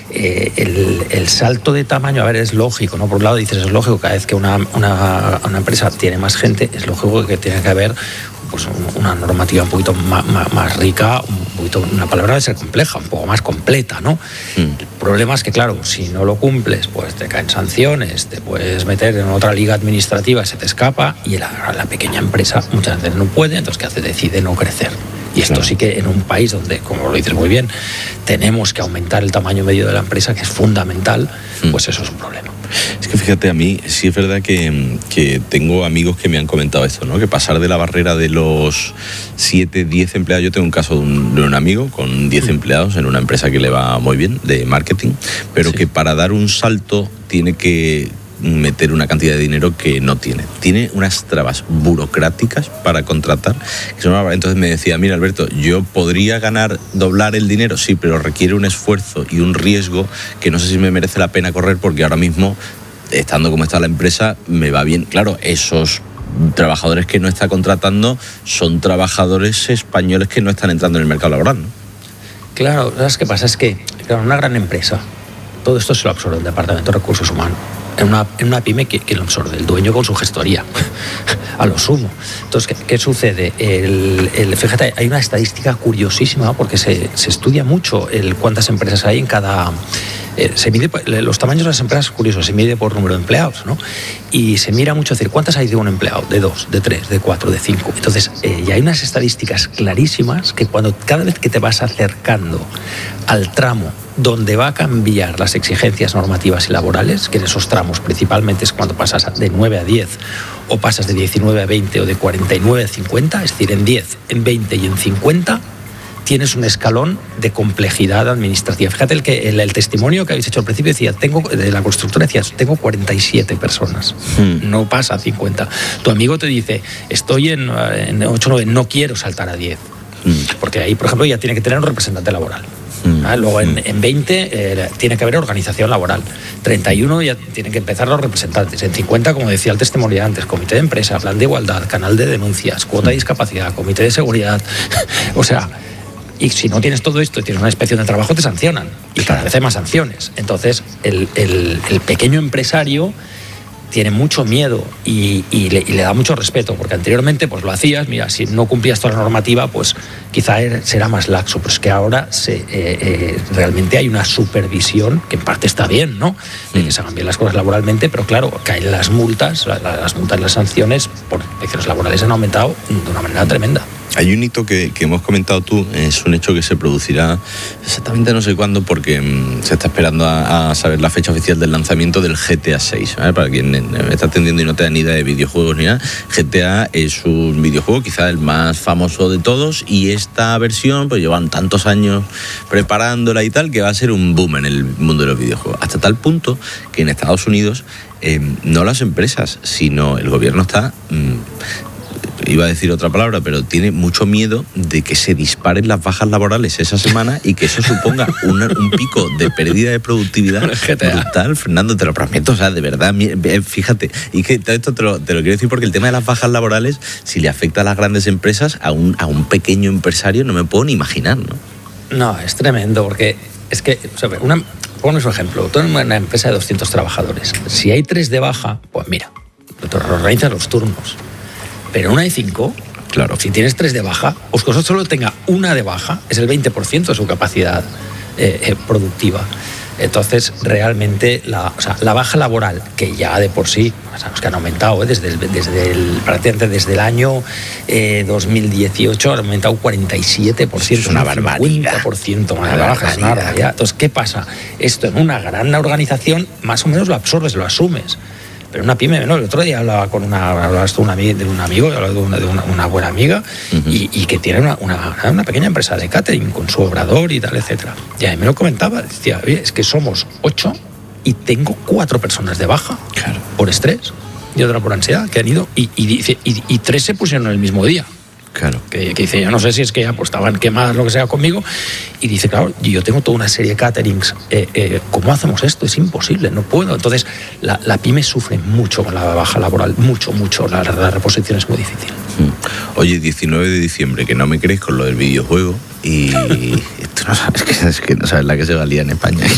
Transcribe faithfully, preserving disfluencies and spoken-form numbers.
eh, el, el salto de tamaño, a ver, es lógico, ¿no? Por un lado dices, es lógico, cada vez que una, una, una empresa tiene más gente, es lógico que tiene que haber pues una normativa un poquito más, más, más rica, un poquito, una palabra debe ser compleja, un poco más completa, ¿no? Mm. El problema es que, claro, si no lo cumples, pues te caen sanciones, te puedes meter en otra liga administrativa, se te escapa, y la, la pequeña empresa muchas veces no puede, entonces ¿qué hace? Decide no crecer. Y esto sí que en un país donde, como lo dices muy bien, tenemos que aumentar el tamaño medio de la empresa, que es fundamental, mm. pues eso es un problema. Es que fíjate, a mí sí es verdad que, que tengo amigos que me han comentado esto, ¿no? Que pasar de la barrera de los siete, diez empleados, yo tengo un caso de un, de un amigo con diez empleados en una empresa que le va muy bien, de marketing, pero sí. que para dar un salto tiene que meter una cantidad de dinero que no tiene. Tiene unas trabas burocráticas para contratar. Entonces me decía, mira Alberto, yo podría ganar, doblar el dinero, sí, pero requiere un esfuerzo y un riesgo que no sé si me merece la pena correr, porque ahora mismo, estando como está la empresa, me va bien. Claro, esos trabajadores que no está contratando son trabajadores españoles que no están entrando en el mercado laboral, ¿no? Claro, ¿sabes qué pasa? Es que, claro, una gran empresa, todo esto se lo absorbe el Departamento de Recursos Humanos. En una, en una pyme, que, que lo absorbe el dueño con su gestoría, a lo sumo. Entonces, ¿qué, qué sucede? El, el, fíjate, hay una estadística curiosísima, porque se, se estudia mucho el cuántas empresas hay en cada... Eh, se mide, los tamaños de las empresas, curioso, se mide por número de empleados, ¿no? Y se mira mucho, es decir, ¿cuántas hay de un empleado? De dos, de tres, de cuatro, de cinco. Entonces, eh, y hay unas estadísticas clarísimas que cuando cada vez que te vas acercando al tramo donde va a cambiar las exigencias normativas y laborales, que en esos tramos principalmente es cuando pasas de nueve a diez, o pasas de diecinueve a veinte, o de cuarenta y nueve a cincuenta, es decir, en diez, en veinte y en cincuenta, tienes un escalón de complejidad administrativa. Fíjate el, que, el, el testimonio que habéis hecho al principio decía, tengo, de la constructora decía, tengo cuarenta y siete personas, hmm. no pasa a cincuenta. Tu amigo te dice, estoy en, en ocho, nueve, no quiero saltar a diez, hmm. porque ahí, por ejemplo, ya tiene que tener un representante laboral. Mm. ¿Ah? Luego en, en veinte eh, tiene que haber organización laboral, treinta y uno ya tienen que empezar los representantes, en cincuenta, como decía el testimonio antes, comité de empresa, plan de igualdad, canal de denuncias, cuota de discapacidad, comité de seguridad, o sea, y si no tienes todo esto y tienes una inspección de trabajo, te sancionan, y cada vez hay más sanciones. Entonces el, el, el pequeño empresario tiene mucho miedo y, y, le, y le da mucho respeto, porque anteriormente pues lo hacías, mira, si no cumplías toda la normativa, pues quizá será más laxo, pero es que ahora se, eh, eh, realmente hay una supervisión, que en parte está bien, ¿no?, de que se hagan bien las cosas laboralmente, pero claro, caen las multas, las multas, las sanciones por infracciones laborales han aumentado de una manera tremenda. Hay un hito que, que hemos comentado tú, es un hecho que se producirá exactamente no sé cuándo, porque mmm, se está esperando a, a saber la fecha oficial del lanzamiento del G T A seis, ¿vale? Para quien me está atendiendo y no tenga ni idea de videojuegos ni nada, G T A es un videojuego quizá el más famoso de todos, y esta versión pues llevan tantos años preparándola y tal, que va a ser un boom en el mundo de los videojuegos, hasta tal punto que en Estados Unidos eh, no las empresas, sino el gobierno está... Mmm, iba a decir otra palabra, pero tiene mucho miedo de que se disparen las bajas laborales esa semana y que eso suponga una, un pico de pérdida de productividad brutal. Fernando, te lo prometo, o sea, de verdad, fíjate, y que esto te lo, te lo quiero decir porque el tema de las bajas laborales, si le afecta a las grandes empresas, a un, a un pequeño empresario no me puedo ni imaginar, ¿no? No, es tremendo, porque es que, o sea, una, pongo un ejemplo, tú en una empresa de doscientos trabajadores, si hay tres de baja, pues mira, te organizas los turnos. Pero una de cinco, claro, si tienes tres de baja, o que solo tenga una de baja, es el veinte por ciento de su capacidad eh, eh, productiva. Entonces, realmente, la, o sea, la baja laboral, que ya de por sí, sabemos que han aumentado, ¿eh? desde, el, desde, el, prácticamente desde el año eh, dos mil dieciocho, han aumentado cuarenta y siete por ciento. Es una barbaridad. cincuenta por ciento más de baja, es una barbaridad. Entonces, ¿qué pasa? Esto en una gran organización, más o menos lo absorbes, lo asumes. Pero una pyme, ¿no? El otro día hablaba con una, hablabas tú de un amigo, hablaba de una, de una, una buena amiga, uh-huh. y, y que tiene una, una, una pequeña empresa de catering con su obrador y tal, etcétera. Y a mí me lo comentaba, decía, oye, es que somos ocho y tengo cuatro personas de baja, claro, por estrés y otra por ansiedad, que han ido, y, y, dice, y, y tres se pusieron el mismo día. Claro. Que, que dice, yo no sé si es que ya pues, estaban quemadas, lo que sea, conmigo. Y dice, claro, yo tengo toda una serie de caterings. Eh, eh, ¿Cómo hacemos esto? Es imposible, no puedo. Entonces, la, la pyme sufre mucho con la baja laboral, mucho, mucho. La, la reposición es muy difícil. Oye, diecinueve de diciembre, que no me crees con lo del videojuego. Y esto no sabes, es que, es que no sabes la que se valía en España.